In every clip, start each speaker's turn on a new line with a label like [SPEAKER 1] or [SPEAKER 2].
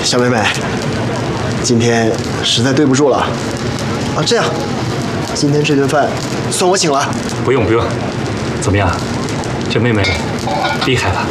[SPEAKER 1] 小妹妹，今天实在对不住了。啊，这样，今天这顿饭算我请了。
[SPEAKER 2] 不用不用，怎么样？这妹妹厉害吧？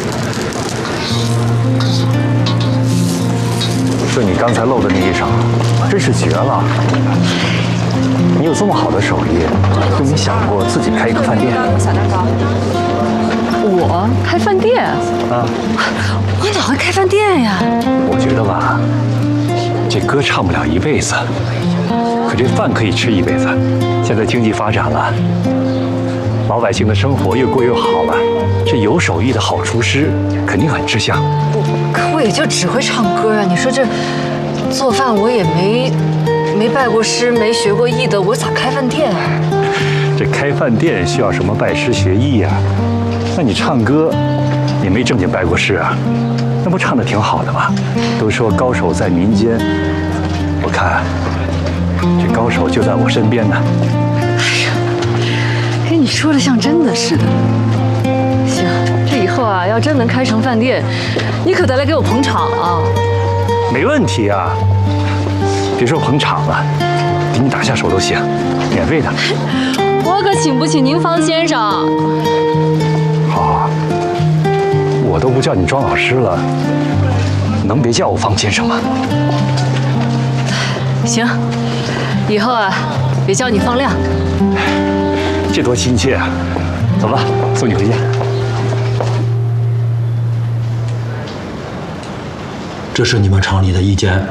[SPEAKER 2] 就你刚才露的那一手，真是绝了！你有这么好的手艺，就没想过自己开一个饭店？
[SPEAKER 3] 小蛋糕。我开饭店？
[SPEAKER 2] 啊，
[SPEAKER 3] 我哪会开饭店呀？
[SPEAKER 2] 我觉得吧，这歌唱不了一辈子，可这饭可以吃一辈子。现在经济发展了，老百姓的生活越过越好了，这有手艺的好厨师肯定很吃香。
[SPEAKER 3] 可我也就只会唱歌啊！你说这做饭我也没拜过师，没学过艺的，我咋开饭店啊？
[SPEAKER 2] 这开饭店需要什么拜师学艺呀？那你唱歌，也没正经拜过师啊？那不唱得挺好的吗？都说高手在民间，我看这高手就在我身边呢。
[SPEAKER 3] 哎呀，跟你说的像真的似的。行，这以后啊，要真能开成饭店，你可得来给我捧场啊！
[SPEAKER 2] 没问题啊，别说捧场了，给你打下手都行，免费的。
[SPEAKER 3] 我可请不起您方先生。
[SPEAKER 2] 好，我都不叫你庄老师了，能别叫我方先生吗？
[SPEAKER 3] 行，以后啊，别叫你方亮。
[SPEAKER 2] 这多亲切啊！走吧，送你回家。
[SPEAKER 4] 这是你们厂里的意见？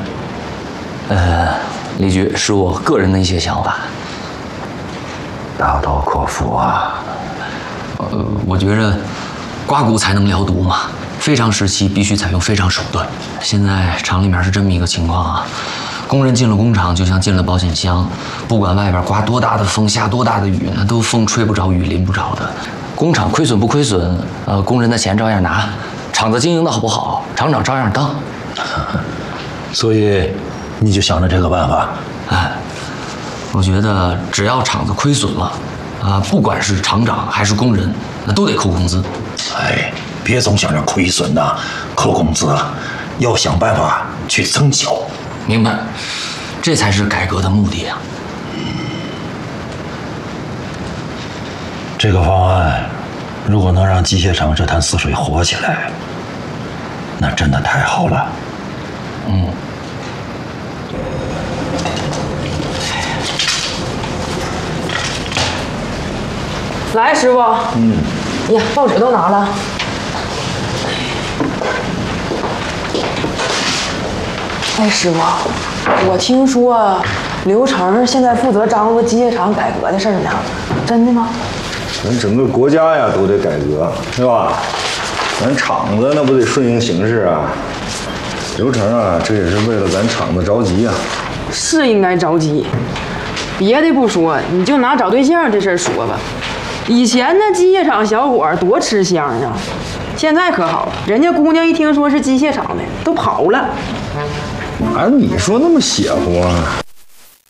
[SPEAKER 5] 李局，是我个人的一些想法。
[SPEAKER 4] 大刀阔斧啊！
[SPEAKER 5] 我觉着刮骨才能疗毒嘛，非常时期必须采用非常手段。现在厂里面是这么一个情况啊，工人进了工厂就像进了保险箱，不管外边刮多大的风、下多大的雨，那都风吹不着、雨淋不着的。工厂亏损不亏损，工人的钱照样拿，厂子经营的好不好，厂长照样当。
[SPEAKER 4] 所以你就想着这个办法？
[SPEAKER 5] 我觉得只要厂子亏损了，不管是厂长还是工人，那都得扣工资。
[SPEAKER 4] 哎，别总想着亏损呐，扣工资，要想办法去增效。
[SPEAKER 5] 明白，这才是改革的目的啊。
[SPEAKER 4] 这个方案如果能让机械厂这潭死水活起来，那真的太好了。
[SPEAKER 6] 来，师傅。呀，报纸都拿了。哎，师傅，我听说刘成现在负责张罗机械厂改革的事儿呢，真的吗？
[SPEAKER 7] 咱整个国家呀都得改革，是吧？咱厂子那不得顺应形势啊。刘成啊，这也是为了咱厂子着急啊。
[SPEAKER 6] 是应该着急。别的不说，你就拿找对象这事儿说吧。以前那机械厂小伙多吃香啊，现在可好，人家姑娘一听说是机械厂的，都跑了。
[SPEAKER 7] 哪有你说那么邪乎啊？